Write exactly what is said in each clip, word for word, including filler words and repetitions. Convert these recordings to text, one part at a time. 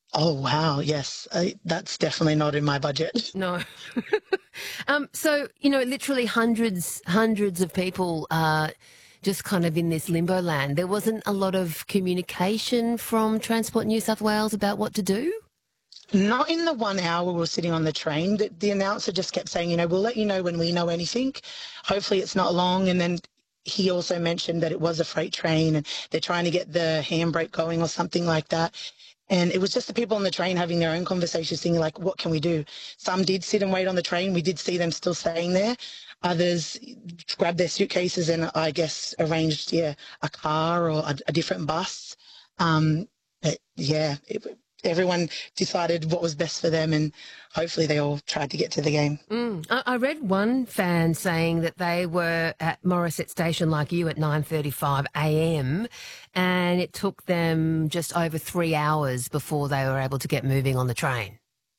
Oh, wow. Yes. I, that's definitely not in my budget. No. um, so, you know, literally hundreds, hundreds of people are just kind of in this limbo land. There wasn't a lot of communication from Transport New South Wales about what to do? Not in the one hour we were sitting on the train. The, the announcer just kept saying, you know, we'll let you know when we know anything. Hopefully it's not long. And then he also mentioned that it was a freight train and they're trying to get the handbrake going or something like that. And it was just the people on the train having their own conversations, thinking like, what can we do? Some did sit and wait on the train. We did see them still staying there. Others grabbed their suitcases and I guess arranged, yeah, a car or a, a different bus. Um, but yeah, it, everyone decided what was best for them and hopefully they all tried to get to the game. Mm. I, I read one fan saying that they were at Morisset Station like you at nine thirty-five a m and it took them just over three hours before they were able to get moving on the train.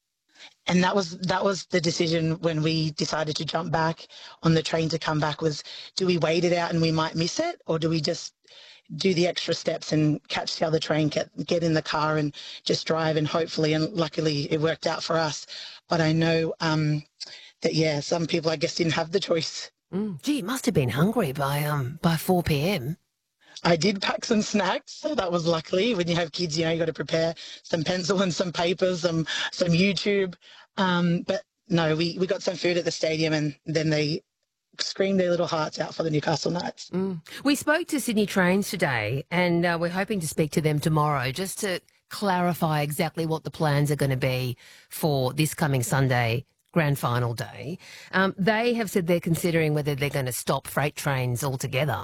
And that was that was the decision when we decided to jump back on the train to come back was, do we wait it out and we might miss it, or do we just do the extra steps and catch the other train, get, get in the car and just drive, and hopefully, and luckily it worked out for us. But I know um, that, yeah, some people I guess didn't have the choice. Mm. Gee, you must have been hungry by um by four p m. I did pack some snacks, so that was luckily. When you have kids, you know, you got to prepare some pencil and some paper, some some YouTube. Um, but no, we, we got some food at the stadium and then they screamed their little hearts out for the Newcastle Knights. Mm. We spoke to Sydney Trains today and uh, we're hoping to speak to them tomorrow just to clarify exactly what the plans are going to be for this coming Sunday grand final day. Um, they have said they're considering whether they're going to stop freight trains altogether.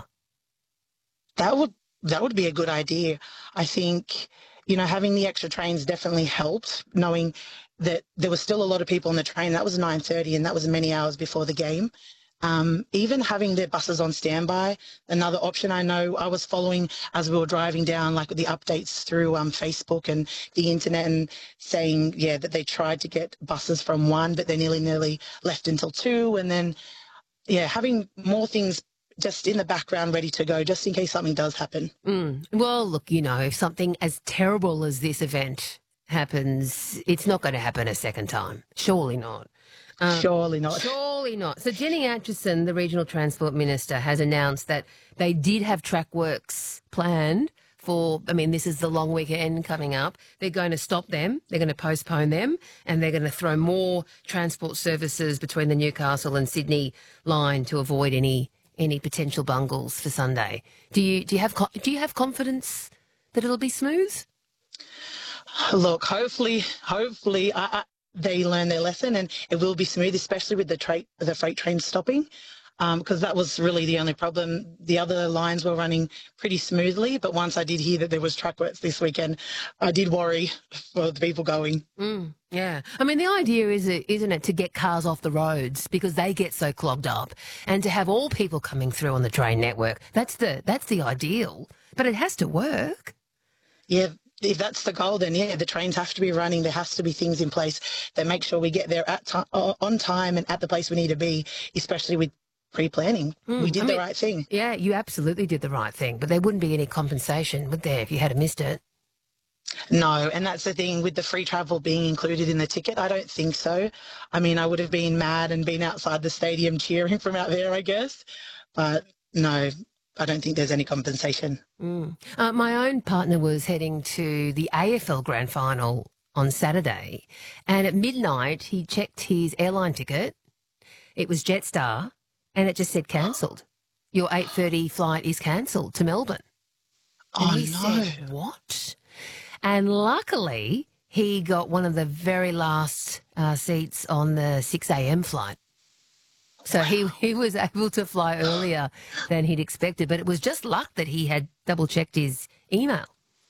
That would that would be a good idea. I think, you know, having the extra trains definitely helped, knowing that there was still a lot of people on the train. That was nine thirty and that was many hours before the game. Um, even having their buses on standby, another option. I know I was following as we were driving down, like the updates through um, Facebook and the internet, and saying, yeah, that they tried to get buses from one, but they nearly, nearly left until two. And then, yeah, having more things just in the background ready to go, just in case something does happen. Mm. Well, look, you know, if something as terrible as this event happens, it's not going to happen a second time. Surely not. Um, Surely not. Surely not. So Jenny Atchison, the Regional Transport Minister, has announced that they did have track works planned for, I mean, this is the long weekend coming up. They're going to stop them, they're going to postpone them, and they're going to throw more transport services between the Newcastle and Sydney line to avoid any any potential bungles for Sunday. Do you do you have do you have confidence that it'll be smooth? Look, hopefully, hopefully, I, I, they learn their lesson and it will be smooth, especially with the, tra- the freight train stopping, because um, that was really the only problem. The other lines were running pretty smoothly, but once I did hear that there was track works this weekend, I did worry for the people going. Mm, yeah. I mean, the idea is, isn't it, to get cars off the roads because they get so clogged up, and to have all people coming through on the train network. That's the that's the ideal, but it has to work. Yeah. If that's the goal, then yeah, the trains have to be running. There has to be things in place that make sure we get there at time, on time and at the place we need to be, especially with pre-planning. Mm, we did I the mean, right thing. Yeah, you absolutely did the right thing, but there wouldn't be any compensation, would there, if you had missed it? No, and that's the thing with the free travel being included in the ticket. I don't think so. I mean, I would have been mad and been outside the stadium cheering from out there, I guess. But no, I don't think there's any compensation. Mm. Uh, my own partner was heading to the A F L Grand Final on Saturday, and at midnight he checked his airline ticket. It was Jetstar, and it just said cancelled. Your eight thirty flight is cancelled to Melbourne. And oh, he no. said, what? And luckily, he got one of the very last uh, seats on the six a m flight. So he, he was able to fly earlier than he'd expected, but it was just luck that he had double-checked his email.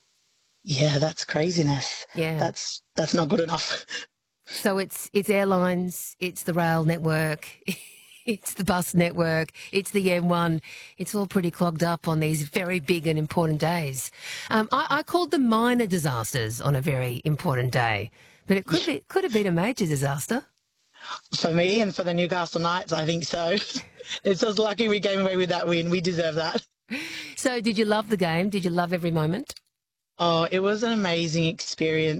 Yeah, that's craziness. Yeah. That's that's not good enough. So it's it's airlines, it's the rail network, it's the bus network, it's the M one. It's all pretty clogged up on these very big and important days. Um, I, I called them minor disasters on a very important day, but it could be could have been a major disaster. For me and for the Newcastle Knights, I think so. It's just lucky we came away with that win. We deserve that. So did you love the game? Did you love every moment? Oh, it was an amazing experience.